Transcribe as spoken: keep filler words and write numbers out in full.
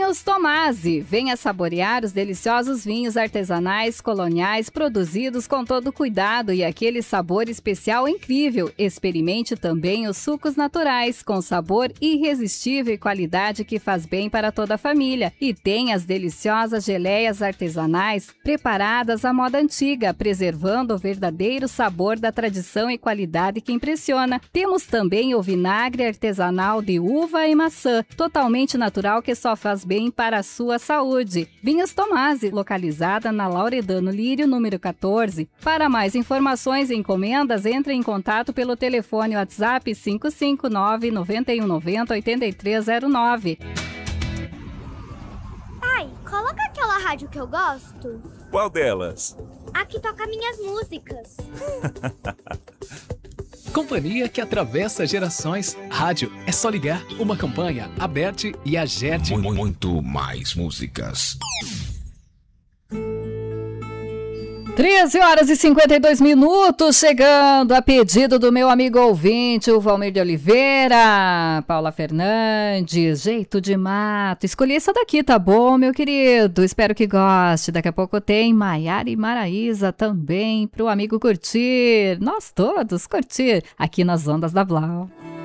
Vinhos Tomasi. Venha saborear os deliciosos vinhos artesanais coloniais produzidos com todo cuidado e aquele sabor especial incrível. Experimente também os sucos naturais com sabor irresistível e qualidade que faz bem para toda a família. E tem as deliciosas geleias artesanais preparadas à moda antiga, preservando o verdadeiro sabor da tradição e qualidade que impressiona. Temos também o vinagre artesanal de uva e maçã, totalmente natural que só faz bem para a sua saúde. Vinhos Tomasi, localizada na Lauredano Lírio, número quatorze. Para mais informações e encomendas, entre em contato pelo telefone WhatsApp cinco cinco nove, nove um nove zero, oito três zero nove. Pai, coloca aquela rádio que eu gosto. Qual delas? A que toca minhas músicas. Companhia que atravessa gerações. Rádio é só ligar. Uma campanha, Aberte e Agerte. Muito mais músicas. treze horas e cinquenta e dois minutos, chegando a pedido do meu amigo ouvinte, o Valmir de Oliveira. Paula Fernandes, Jeito de Mato. Escolhi essa daqui, tá bom, meu querido? Espero que goste. Daqui a pouco tem Maiara e Maraísa também, pro amigo curtir. Nós todos curtir aqui nas ondas da Blau.